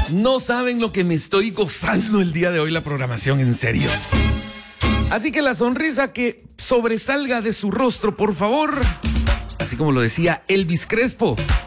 No saben lo que me estoy gozando el día de hoy, la programación, en serio. Así que la sonrisa que sobresalga de su rostro, por favor. Así como lo decía Elvis Crespo.